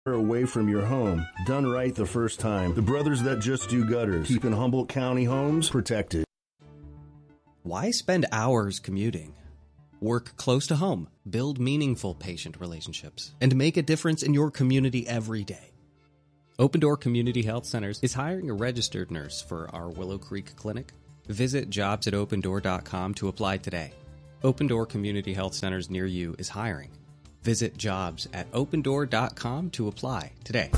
away from your home, done right the first time. The brothers that just do gutters, keeping Humboldt County homes protected. Why spend hours commuting? Work close to home, build meaningful patient relationships, and make a difference in your community every day. Open Door Community Health Centers is hiring a registered nurse for our Willow Creek Clinic. Visit jobs@opendoor.com to apply today. Open Door Community Health Centers near you is hiring. Visit jobs@opendoor.com to apply today.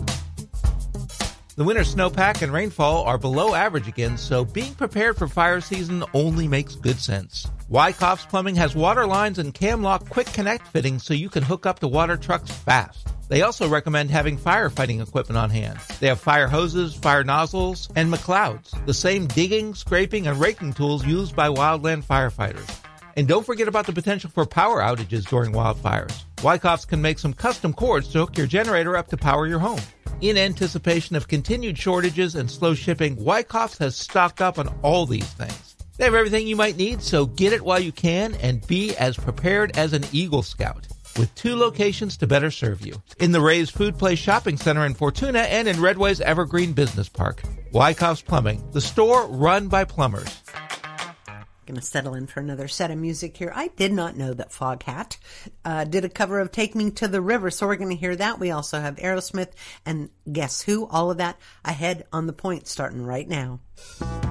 The winter snowpack and rainfall are below average again, so being prepared for fire season only makes good sense. Wyckoff's Plumbing has water lines and Camlock Quick Connect fittings so you can hook up to water trucks fast. They also recommend having firefighting equipment on hand. They have fire hoses, fire nozzles, and McLeods, the same digging, scraping, and raking tools used by wildland firefighters. And don't forget about the potential for power outages during wildfires. Wyckoff's can make some custom cords to hook your generator up to power your home. In anticipation of continued shortages and slow shipping, Wyckoff's has stocked up on all these things. They have everything you might need, so get it while you can and be as prepared as an Eagle Scout. With 2 locations to better serve you. In the Ray's Food Place Shopping Center in Fortuna and in Redway's Evergreen Business Park. Wyckoff's Plumbing, the store run by plumbers. Going to settle in for another set of music here. I did not know that Foghat did a cover of Take Me to the River, so we're going to hear that. We also have Aerosmith and Guess Who, all of that ahead on The Point starting right now.